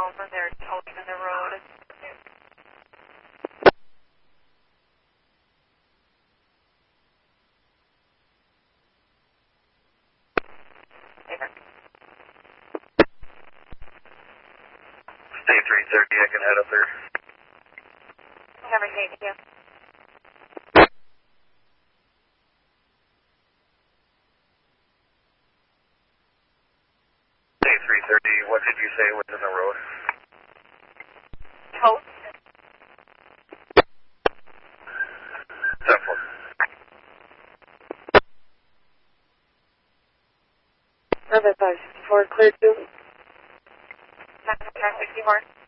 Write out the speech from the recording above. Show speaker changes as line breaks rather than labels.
over there toting in the road.
Stay 330, I can head up there.
Never take you.
Stay 330, what did you say was in the road?
Tote.
10-4.
Rivet 564, clear 2.
10-64.